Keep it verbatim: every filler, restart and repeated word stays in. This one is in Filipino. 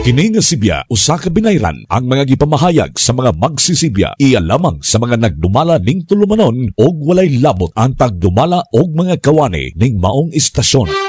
Kini nga Sibya usa ka binayran ang mga gipamahayag sa mga magsisibya iya lamang sa mga nagdumala ning tulumanon og walay labot ang tagdumala og mga kawani ning maong istasyon.